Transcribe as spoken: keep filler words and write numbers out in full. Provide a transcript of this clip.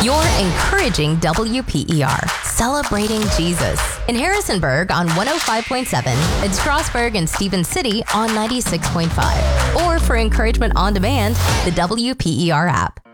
You're encouraging W P E R, celebrating Jesus. In Harrisonburg on one oh five point seven, in Strasburg and Stevens City on ninety-six point five. Or for encouragement on demand, the W P E R app.